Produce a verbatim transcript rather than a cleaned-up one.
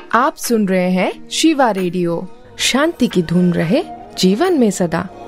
आप सुन रहे हैं शिवा रेडियो। शांति की धुन रहे जीवन में सदा।